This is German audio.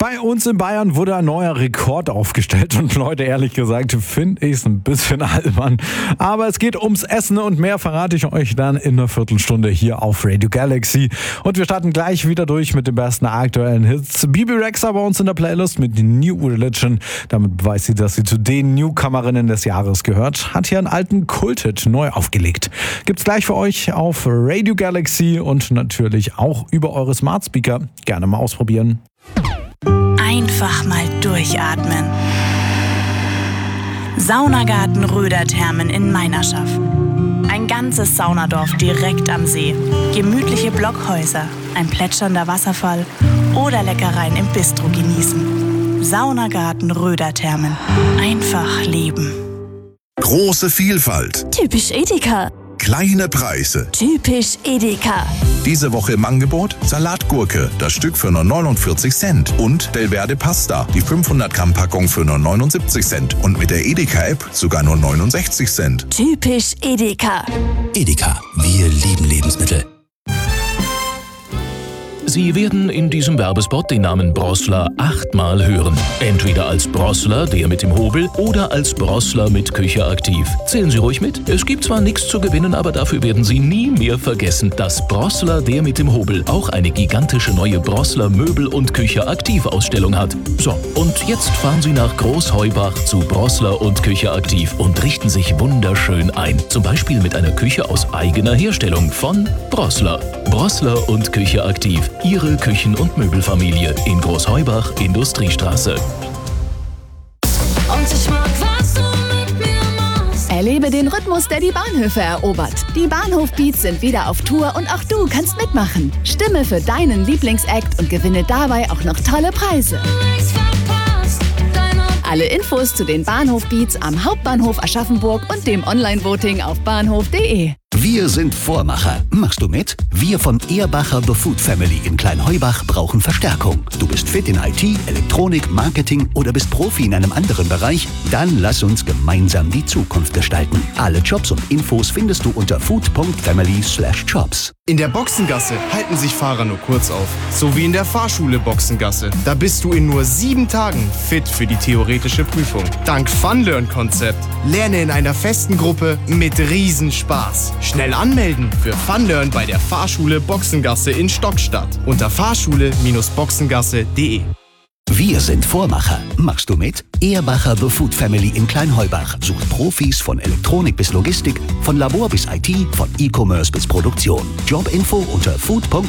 Bei uns in Bayern wurde ein neuer Rekord aufgestellt und Leute, ehrlich gesagt, finde ich es ein bisschen albern. Aber es geht ums Essen und mehr verrate ich euch dann in einer Viertelstunde hier auf Radio Galaxy. Und wir starten gleich wieder durch mit den besten aktuellen Hits. Bibi Rexha bei uns in der Playlist mit New Religion. Damit beweist sie, dass sie zu den Newcomerinnen des Jahres gehört. Hat hier einen alten Kulthit neu aufgelegt. Gibt's gleich für euch auf Radio Galaxy und natürlich auch über eure Smart Speaker. Gerne mal ausprobieren. Einfach mal durchatmen. Saunagarten Röderthermen in Meinerschaff. Ein ganzes Saunadorf direkt am See. Gemütliche Blockhäuser, ein plätschernder Wasserfall oder Leckereien im Bistro genießen. Saunagarten Röderthermen. Einfach leben. Große Vielfalt. Typisch Edeka. Kleine Preise. Typisch Edeka. Diese Woche im Angebot Salatgurke, das Stück für nur 49 Cent. Und Delverde Pasta, die 500 Gramm Packung für nur 79 Cent. Und mit der Edeka-App sogar nur 69 Cent. Typisch Edeka. Edeka, wir lieben Lebensmittel. Sie werden in diesem Werbespot den Namen Brossler 8-mal hören. Entweder als Brossler, der mit dem Hobel, oder als Brossler mit Küche aktiv. Zählen Sie ruhig mit. Es gibt zwar nichts zu gewinnen, aber dafür werden Sie nie mehr vergessen, dass Brossler, der mit dem Hobel, auch eine gigantische neue Brossler Möbel- und Küche aktiv Ausstellung hat. So, und jetzt fahren Sie nach Großheubach zu Brossler und Küche aktiv und richten sich wunderschön ein. Zum Beispiel mit einer Küche aus eigener Herstellung von Brossler. Brossler und Küche aktiv. Ihre Küchen- und Möbelfamilie in Großheubach, Industriestraße. Und ich mag, was du mit mir machst. Erlebe den Rhythmus, der die Bahnhöfe erobert. Die Bahnhof-Beats sind wieder auf Tour und auch du kannst mitmachen. Stimme für deinen Lieblingsact und gewinne dabei auch noch tolle Preise. Nichts verpasst. Alle Infos zu den Bahnhof-Beats am Hauptbahnhof Aschaffenburg und dem Online-Voting auf bahnhof.de. Wir sind Vormacher. Machst du mit? Wir von Ehrbacher The Food Family in Kleinheubach brauchen Verstärkung. Du bist fit in IT, Elektronik, Marketing oder bist Profi in einem anderen Bereich? Dann lass uns gemeinsam die Zukunft gestalten. Alle Jobs und Infos findest du unter food.family/jobs. In der Boxengasse halten sich Fahrer nur kurz auf. So wie in der Fahrschule Boxengasse. Da bist du in nur 7 Tagen fit für die theoretische Prüfung. Dank Funlearn-Konzept. Lerne in einer festen Gruppe mit Riesenspaß. Schnell anmelden für Funlearn bei der Fahrschule Boxengasse in Stockstadt unter fahrschule-boxengasse.de. Wir sind Vormacher. Machst du mit? Ehrbacher The Food Family in Kleinheubach sucht Profis von Elektronik bis Logistik, von Labor bis IT, von E-Commerce bis Produktion. Jobinfo unter food.family/jobs.